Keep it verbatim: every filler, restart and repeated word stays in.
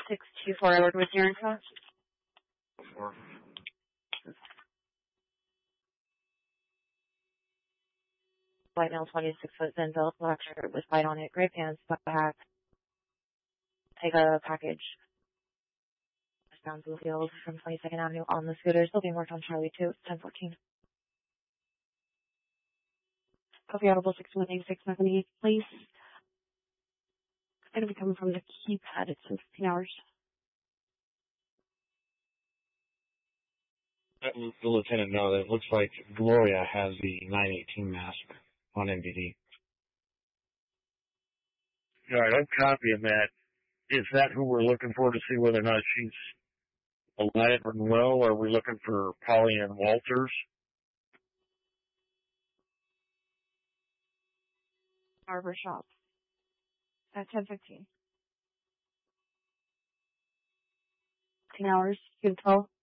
six two four, Edward with your info. Four. White male, twenty-six foot, Zenville, black shirt with white on it, gray pants, black hat. Take a package. Down Bluefield from twenty-second Avenue on the scooter. Still being worked on Charlie two, ten fourteen. Copy audible six one eight six seven eight, please. It's going to be coming from the keypad. It's in fifteen hours. Let the lieutenant know that it looks like Gloria has the nine eighteen mask on N V D. All right, I'm copying that. Is that who we're looking for to see whether or not she's alive and well, or are we looking for Polly Ann Walters? Barber shop. At ten fifteen. fifteen hours. You can tell.